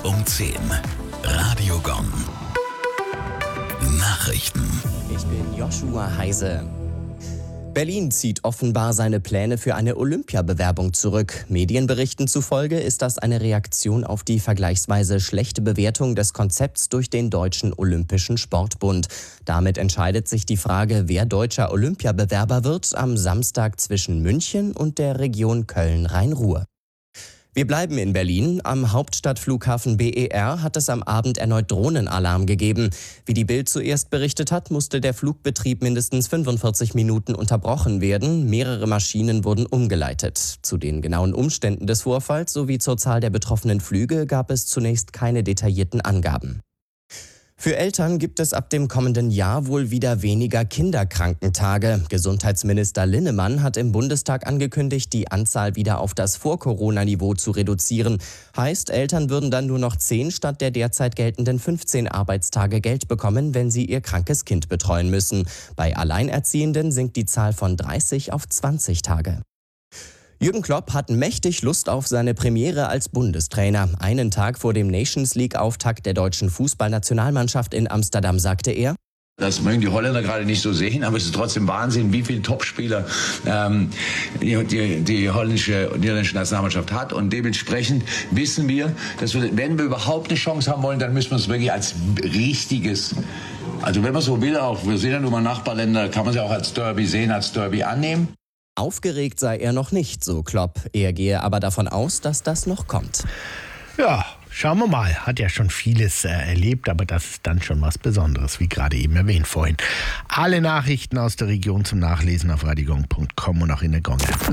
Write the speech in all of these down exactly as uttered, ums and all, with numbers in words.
um zehn. Radio Gong. Nachrichten. Ich bin Joshua Heise. Berlin zieht offenbar seine Pläne für eine Olympiabewerbung zurück. Medienberichten zufolge ist das eine Reaktion auf die vergleichsweise schlechte Bewertung des Konzepts durch den Deutschen Olympischen Sportbund. Damit entscheidet sich die Frage, wer deutscher Olympiabewerber wird, am Samstag zwischen München und der Region Köln-Rhein-Ruhr. Wir bleiben in Berlin. Am Hauptstadtflughafen B E R hat es am Abend erneut Drohnenalarm gegeben. Wie die Bild zuerst berichtet hat, musste der Flugbetrieb mindestens fünfundvierzig Minuten unterbrochen werden. Mehrere Maschinen wurden umgeleitet. Zu den genauen Umständen des Vorfalls sowie zur Zahl der betroffenen Flüge gab es zunächst keine detaillierten Angaben. Für Eltern gibt es ab dem kommenden Jahr wohl wieder weniger Kinderkrankentage. Gesundheitsminister Linnemann hat im Bundestag angekündigt, die Anzahl wieder auf das Vor-Corona-Niveau zu reduzieren. Heißt, Eltern würden dann nur noch zehn statt der derzeit geltenden fünfzehn Arbeitstage Geld bekommen, wenn sie ihr krankes Kind betreuen müssen. Bei Alleinerziehenden sinkt die Zahl von dreißig auf zwanzig Tage. Jürgen Klopp hat mächtig Lust auf seine Premiere als Bundestrainer. Einen Tag vor dem Nations-League-Auftakt der deutschen Fußballnationalmannschaft in Amsterdam sagte er: Das mögen die Holländer gerade nicht so sehen, aber es ist trotzdem Wahnsinn, wie viele Topspieler ähm, die, die, die holländische und niederländische Nationalmannschaft hat. Und dementsprechend wissen wir, dass wir, wenn wir überhaupt eine Chance haben wollen, dann müssen wir es wirklich als richtiges, also wenn man so will, auch wir sehen ja nun mal Nachbarländer, kann man sie auch als Derby sehen, als Derby annehmen. Aufgeregt sei er noch nicht, so Klopp. Er gehe aber davon aus, dass das noch kommt. Ja, schauen wir mal. Hat ja schon vieles äh, erlebt, aber das ist dann schon was Besonderes, wie gerade eben erwähnt vorhin. Alle Nachrichten aus der Region zum Nachlesen auf radiogong punkt com und auch in der Gong-App.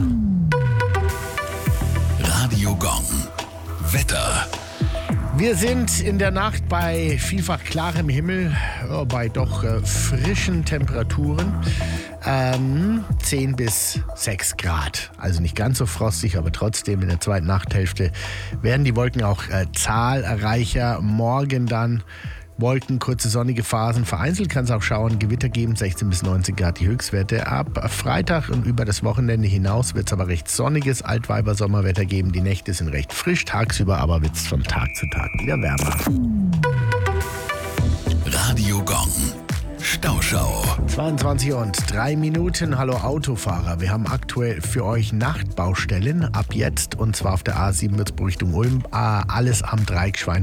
Radio Gong. Wetter. Wir sind in der Nacht bei vielfach klarem Himmel, äh, bei doch äh, frischen Temperaturen. Ähm, zehn bis sechs Grad. Also nicht ganz so frostig, aber trotzdem in der zweiten Nachthälfte werden die Wolken auch äh, zahlreicher. Morgen dann Wolken, kurze sonnige Phasen. Vereinzelt kann es auch Schauern, Gewitter geben, sechzehn bis neunzehn Grad die Höchstwerte. Ab Freitag und über das Wochenende hinaus wird es aber recht sonniges Altweiber-Sommerwetter geben. Die Nächte sind recht frisch, tagsüber aber wird es von Tag zu Tag wieder wärmer. Radio Gong. Stauschau. zweiundzwanzig und drei Minuten. Hallo Autofahrer. Wir haben aktuell für euch Nachtbaustellen ab jetzt und zwar auf der A sieben Würzburg Richtung Ulm. Alles am Dreieck Schwein.